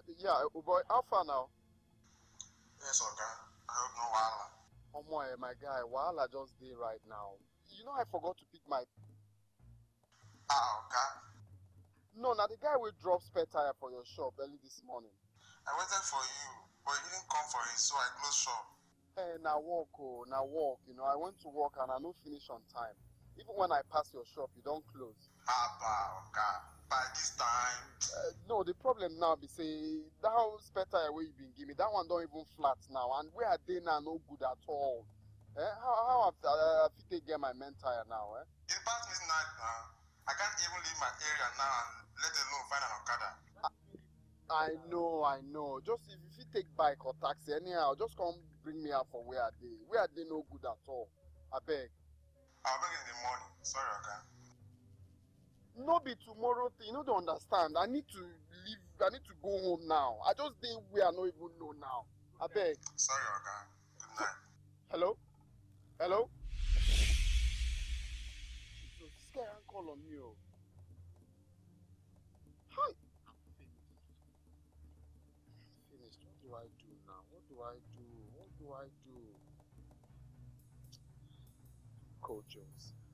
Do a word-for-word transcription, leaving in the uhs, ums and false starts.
Yeah, oh boy, how far now? Yes, okay. I hope no wahala. Omo, eh, my guy, wahala just dey right now. You know I forgot to pick my... Ah, okay. No, now the guy will drop spare tire for your shop early this morning. I waited for you, but you didn't come for it, so I closed shop. Eh, now walk, oh, now walk. You know, I went to work and I no finish on time. Even when I pass your shop, you don't close. Ah, bah, okay. By this time, Uh, no, the problem now be say that spare tire wey you been give me, that one don't even flat now, and where I dey now no good at all. Eh? How how I, I fit take get my main tire now? Eh? it's past midnight now. I can't even leave my area now and let alone find an Okada. I know, I know. Just if you fit take bike or taxi anyhow, just come bring me out for where I dey. Where I dey no good at all. I beg. I'll bring it in the morning. Sorry, okay. No be tomorrow thing. You no dey understand. I need to leave. I need to go home now. I just dey where I no even know now. I beg. Sorry, okay. Good night. Hello? Hello? Jesus, this guy can't call on me. Oh. Hi. I'm finished. Finished. What do I do now? What do I do? What do I do? Coach Jones.